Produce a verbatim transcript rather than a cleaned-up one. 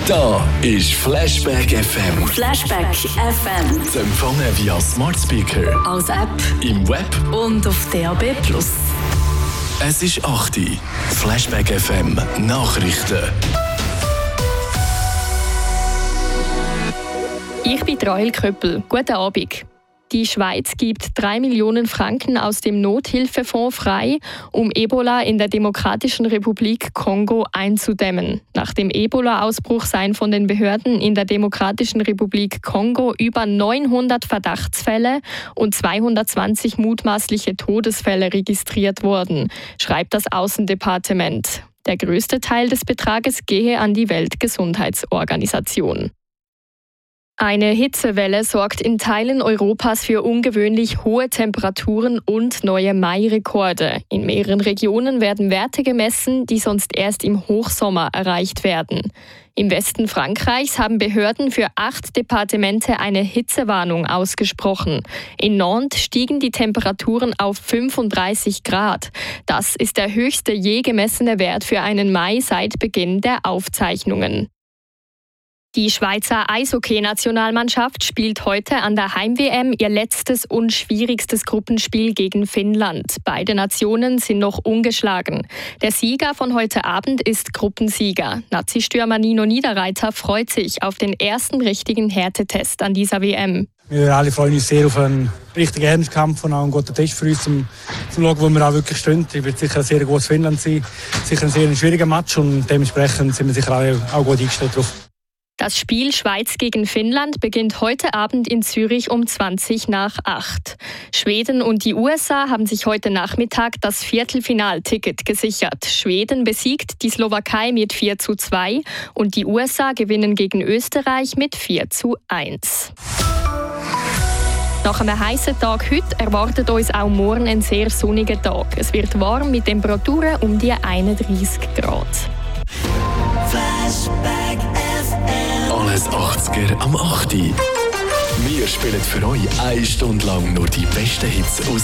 Da ist Flashback F M. Flashback F M. Zu empfangen via Smart Speaker, als App, im Web und auf D A B plus. Es ist acht Uhr. Flashback F M Nachrichten. Ich bin Rahel Köppel. Guten Abend. Die Schweiz gibt drei Millionen Franken aus dem Nothilfefonds frei, um Ebola in der Demokratischen Republik Kongo einzudämmen. Nach dem Ebola-Ausbruch seien von den Behörden in der Demokratischen Republik Kongo über neunhundert Verdachtsfälle und zweihundertzwanzig mutmaßliche Todesfälle registriert worden, schreibt das Außendepartement. Der größte Teil des Betrages gehe an die Weltgesundheitsorganisation. Eine Hitzewelle sorgt in Teilen Europas für ungewöhnlich hohe Temperaturen und neue Mai-Rekorde. In mehreren Regionen werden Werte gemessen, die sonst erst im Hochsommer erreicht werden. Im Westen Frankreichs haben Behörden für acht Departemente eine Hitzewarnung ausgesprochen. In Nantes stiegen die Temperaturen auf fünfunddreißig Grad. Das ist der höchste je gemessene Wert für einen Mai seit Beginn der Aufzeichnungen. Die Schweizer Eishockey-Nationalmannschaft spielt heute an der Heim-W M ihr letztes und schwierigstes Gruppenspiel gegen Finnland. Beide Nationen sind noch ungeschlagen. Der Sieger von heute Abend ist Gruppensieger. Nazi-Stürmer Nino Niederreiter freut sich auf den ersten richtigen Härtetest an dieser W M. Wir alle freuen uns sehr auf einen richtigen Ernstkampf und auch einen guten Test für uns, zum, zum schauen, wo wir auch wirklich stehen. Es wird sicher ein sehr gutes Finnland sein, sicher ein sehr schwieriger Match und dementsprechend sind wir sicher alle auch gut eingestellt drauf. Das Spiel Schweiz gegen Finnland beginnt heute Abend in Zürich um zwanzig nach acht. Schweden und die U S A haben sich heute Nachmittag das Viertelfinalticket gesichert. Schweden besiegt die Slowakei mit vier zu zwei und die U S A gewinnen gegen Österreich mit vier zu eins. Nach einem heißen Tag heute erwartet uns auch morgen ein sehr sonniger Tag. Es wird warm mit Temperaturen um die einunddreißig Grad. Flashback F M. Alles achtziger am acht Uhr. Wir spielen für euch eine Stunde lang nur die besten Hits aus